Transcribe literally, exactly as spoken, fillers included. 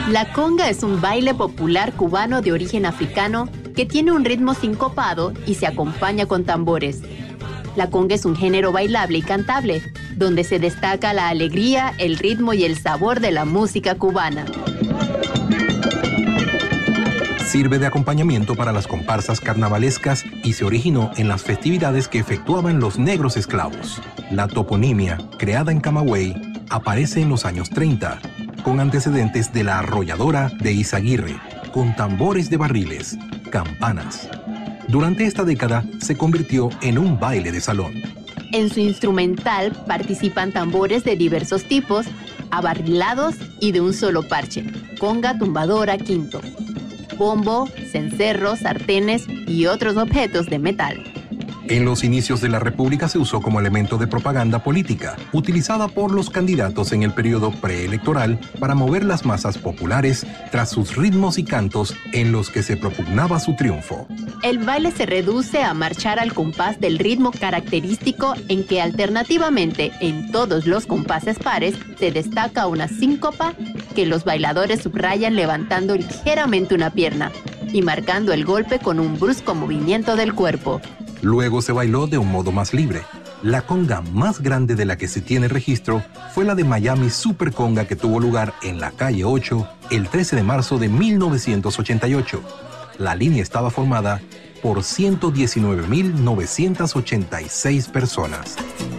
La conga es un baile popular cubano de origen africano que tiene un ritmo sincopado y se acompaña con tambores. La conga es un género bailable y cantable, donde se destaca la alegría, el ritmo y el sabor de la música cubana. Sirve de acompañamiento para las comparsas carnavalescas y se originó en las festividades que efectuaban los negros esclavos. La toponimia, creada en Camagüey, aparece en los años treinta, con antecedentes de la arrolladora de Izaguirre, con tambores de barriles, campanas. Durante esta década se convirtió en un baile de salón. En su instrumental participan tambores de diversos tipos, abarrilados y de un solo parche, conga, tumbadora, quinto, bombo, cencerro, sartenes y otros objetos de metal. En los inicios de la República se usó como elemento de propaganda política, utilizada por los candidatos en el periodo preelectoral para mover las masas populares tras sus ritmos y cantos en los que se propugnaba su triunfo. El baile se reduce a marchar al compás del ritmo característico en que alternativamente en todos los compases pares se destaca una síncopa que los bailadores subrayan levantando ligeramente una pierna y marcando el golpe con un brusco movimiento del cuerpo. Luego se bailó de un modo más libre. La conga más grande de la que se tiene registro fue la de Miami Super Conga, que tuvo lugar en la calle ocho el trece de marzo de mil novecientos ochenta y ocho. La línea estaba formada por ciento diecinueve mil novecientas ochenta y seis personas.